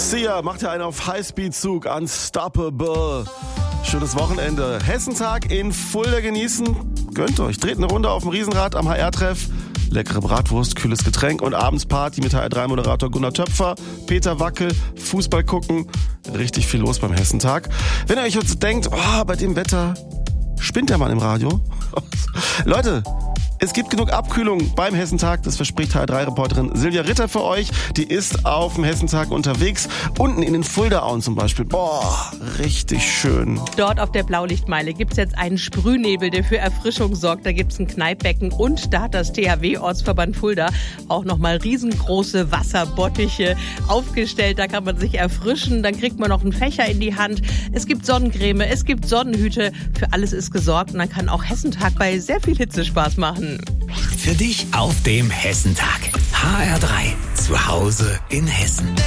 Sia macht ja einen auf Highspeed-Zug, Unstoppable. Schönes Wochenende. Hessentag in Fulda genießen. Gönnt euch. Dreht eine Runde auf dem Riesenrad am HR-Treff. Leckere Bratwurst, kühles Getränk und abends Party mit HR3-Moderator Gunnar Töpfer, Peter Wackel, Fußball gucken. Richtig viel los beim Hessentag. Wenn ihr euch jetzt denkt, bei dem Wetter spinnt der Mann im Radio. Leute, es gibt genug Abkühlung beim Hessentag, das verspricht HR3-Reporterin Silvia Ritter für euch. Die ist auf dem Hessentag unterwegs, unten in den Fuldaauen zum Beispiel. Richtig schön. Dort auf der Blaulichtmeile gibt's jetzt einen Sprühnebel, der für Erfrischung sorgt. Da gibt's ein Kneippbecken und da hat das THW-Ortsverband Fulda auch nochmal riesengroße Wasserbottiche aufgestellt. Da kann man sich erfrischen, dann kriegt man noch einen Fächer in die Hand. Es gibt Sonnencreme, es gibt Sonnenhüte. Für alles ist gesorgt und dann kann auch Hessentag bei sehr viel Hitze Spaß machen. Für dich auf dem Hessentag. HR3 zu Hause in Hessen.